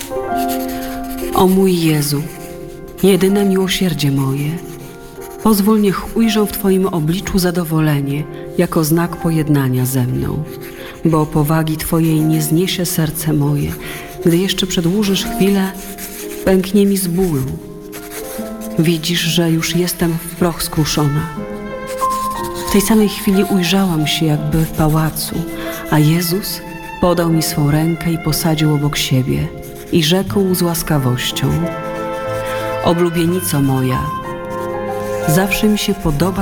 O mój Jezu, jedyne miłosierdzie moje, pozwól, niech ujrzę w Twoim obliczu zadowolenie jako znak pojednania ze mną, bo powagi Twojej nie zniesie serce moje, gdy jeszcze przedłużysz chwilę, pęknie mi z bólu. Widzisz, że już jestem w proch skruszona. W tej samej chwili ujrzałam się jakby w pałacu, a Jezus podał mi swą rękę i posadził obok siebie i rzekł z łaskawością: oblubienico moja, zawsze mi się podoba